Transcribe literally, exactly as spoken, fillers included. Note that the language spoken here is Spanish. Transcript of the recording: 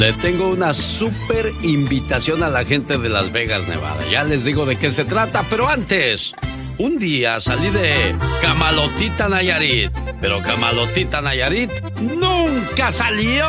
Le tengo una súper invitación a la gente de Las Vegas, Nevada. Ya les digo de qué se trata, pero antes, un día salí de Camalotita, Nayarit. Pero Camalotita, Nayarit nunca salió.